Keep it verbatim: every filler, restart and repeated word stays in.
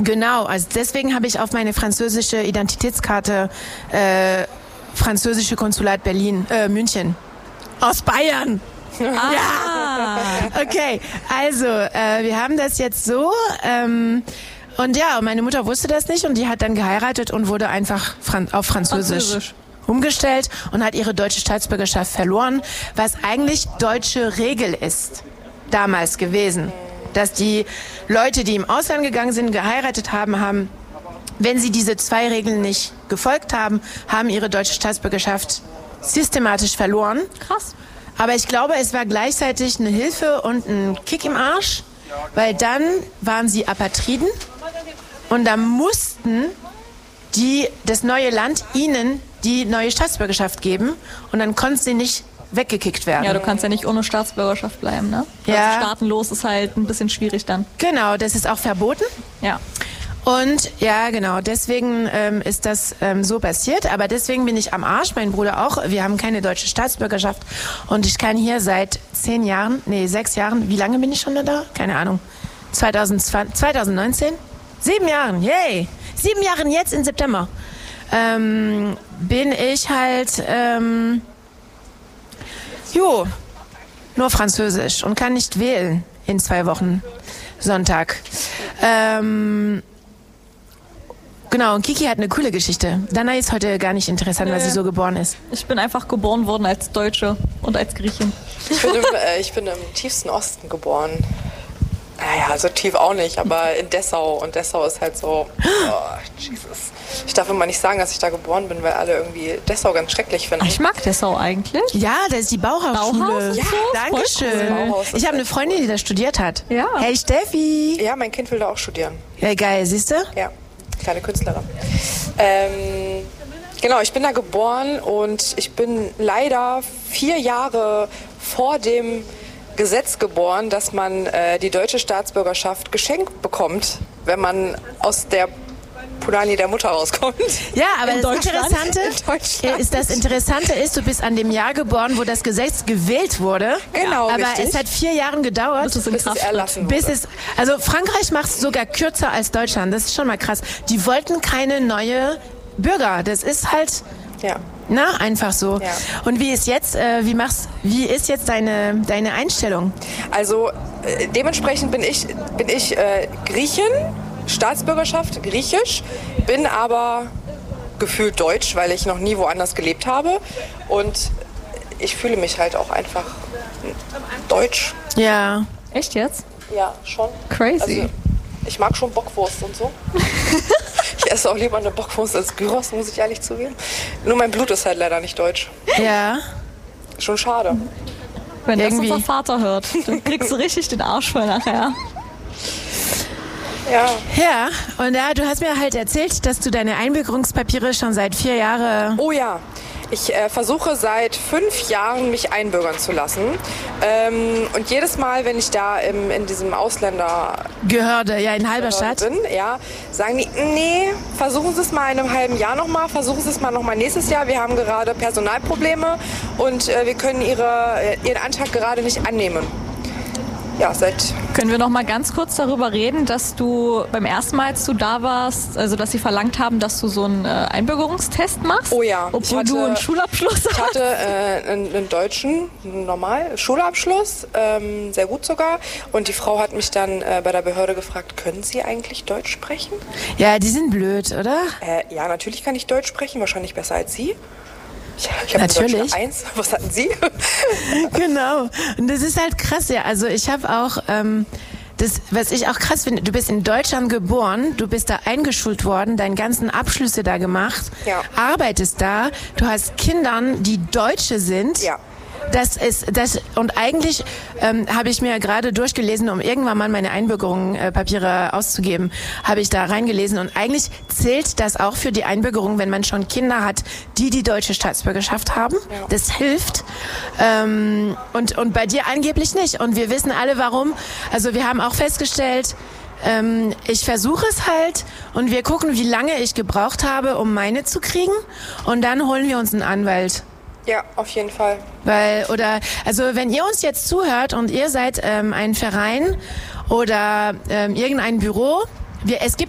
Genau, also deswegen habe ich auf meine französische Identitätskarte äh, französische Konsulat Berlin, äh, München. Aus Bayern. Ah. Ja. Okay, also äh, wir haben das jetzt so. Ähm, und ja, meine Mutter wusste das nicht und die hat dann geheiratet und wurde einfach Fran- auf Französisch. Französisch. umgestellt und hat ihre deutsche Staatsbürgerschaft verloren, was eigentlich deutsche Regel ist, damals gewesen. Dass die Leute, die im Ausland gegangen sind, geheiratet haben, haben, wenn sie diese zwei Regeln nicht gefolgt haben, haben ihre deutsche Staatsbürgerschaft systematisch verloren. Krass. Aber ich glaube, es war gleichzeitig eine Hilfe und ein Kick im Arsch, weil dann waren sie Apatriden und dann mussten die, das neue Land ihnen die neue Staatsbürgerschaft geben und dann konnten sie nicht weggekickt werden. Ja, du kannst ja nicht ohne Staatsbürgerschaft bleiben, ne? Ja. Also staatenlos ist halt ein bisschen schwierig dann. Genau, das ist auch verboten. Ja. Und ja, genau, deswegen ähm, ist das ähm, so passiert. Aber deswegen bin ich am Arsch, mein Bruder auch. Wir haben keine deutsche Staatsbürgerschaft. Und ich kann hier seit zehn Jahren, nee, sechs Jahren, wie lange bin ich schon da? Keine Ahnung. zweitausendzwanzig, zweitausendneunzehn? Sieben Jahren, yay! Sieben Jahren jetzt im September. Ähm, bin ich halt, ähm, jo, nur Französisch und kann nicht wählen in zwei Wochen Sonntag. Ähm, genau, und Kiki hat eine coole Geschichte. Dana ist heute gar nicht interessant, nee, weil sie so geboren ist. Ich bin einfach geboren worden als Deutsche und als Griechin. Ich bin im, äh, ich bin im tiefsten Osten geboren. Naja, so tief auch nicht, aber in Dessau. Und Dessau ist halt so, oh, Jesus. Ich darf immer nicht sagen, dass ich da geboren bin, weil alle irgendwie Dessau ganz schrecklich finden. Ich mag Dessau eigentlich. Ja, das ist die Bauhausschule. Bauhaus? Ja, Dankeschön. Cool. Ich habe eine Freundin, die da studiert hat. Ja. Hey Steffi. Ja, mein Kind will da auch studieren. Ja, geil, siehst du? Ja, kleine Künstlerin. Ähm, genau, ich bin da geboren und ich bin leider vier Jahre vor dem Gesetz geboren, dass man äh, die deutsche Staatsbürgerschaft geschenkt bekommt, wenn man aus der Punani der Mutter rauskommt. Ja, aber In das Deutschland? Interessante In Deutschland. ist, das Interessante ist, du bist an dem Jahr geboren, wo das Gesetz gewählt wurde. Genau, aber richtig. es hat vier Jahre gedauert, Bis es in bis es Kraft erlassen bis wurde. es, also Frankreich macht es sogar kürzer als Deutschland. Das ist schon mal krass. Die wollten keine neue Bürger. Das ist halt, Ja. na, einfach so. Ja. Und wie ist jetzt, äh, wie machst, wie ist jetzt deine, deine Einstellung? Also äh, dementsprechend bin ich, bin ich äh, Griechin, Staatsbürgerschaft griechisch, bin aber gefühlt deutsch, weil ich noch nie woanders gelebt habe. Und ich fühle mich halt auch einfach deutsch. Ja. Echt jetzt? Ja, schon. Crazy. Also, ich mag schon Bockwurst und so. Ich esse auch lieber eine Bockwurst als Gyros, muss ich ehrlich zugeben. Nur mein Blut ist halt leider nicht deutsch. Ja. Schon schade. Wenn Irgendwie. das unser Vater hört, dann kriegst du richtig den Arsch voll nachher. Ja. Ja, und ja, du hast mir halt erzählt, dass du deine Einbürgerungspapiere schon seit vier Jahren... Oh ja. Ich äh, versuche seit fünf Jahren, mich einbürgern zu lassen. Ähm, und jedes Mal, wenn ich da im, in diesem Ausländer Gehörde, ja, in Halberstadt. bin, ja, sagen die, nee, versuchen Sie es mal in einem halben Jahr nochmal, versuchen Sie es mal nochmal nächstes Jahr. Wir haben gerade Personalprobleme und äh, wir können ihre, Ihren Antrag gerade nicht annehmen. Ja, seit... Können wir noch mal ganz kurz darüber reden, dass du beim ersten Mal, als du da warst, also dass sie verlangt haben, dass du so einen äh, Einbürgerungstest machst? Oh ja. Obwohl Ich hatte- du einen Schulabschluss hast? Ich hatte äh, einen, einen deutschen, normal, Schulabschluss, ähm, sehr gut sogar. Und die Frau hat mich dann äh, bei der Behörde gefragt, können Sie eigentlich Deutsch sprechen? Ja, die sind blöd, oder? Äh, ja, natürlich kann ich Deutsch sprechen, wahrscheinlich besser als Sie. Ich, ich habe Natürlich. Deutsch eins. Was hatten Sie? Genau. Und das ist halt krass, ja. Also ich habe auch, ähm, das, was ich auch krass finde, du bist in Deutschland geboren, du bist da eingeschult worden, deine ganzen Abschlüsse da gemacht, Ja. arbeitest da, du hast Kindern, die Deutsche sind. Ja. Das ist das und eigentlich ähm, habe ich mir gerade durchgelesen, um irgendwann mal meine Einbürgerung äh, Papiere auszugeben, habe ich da reingelesen und eigentlich zählt das auch für die Einbürgerung, wenn man schon Kinder hat, die die deutsche Staatsbürgerschaft haben. Ja. Das hilft ähm, und und bei dir angeblich nicht und wir wissen alle warum. Also wir haben auch festgestellt, ähm, ich versuche es halt und wir gucken, wie lange ich gebraucht habe, um meine zu kriegen und dann holen wir uns einen Anwalt. Ja, auf jeden Fall. Weil, oder, also wenn ihr uns jetzt zuhört und ihr seid ähm, ein Verein oder ähm, irgendein Büro, wir, es gibt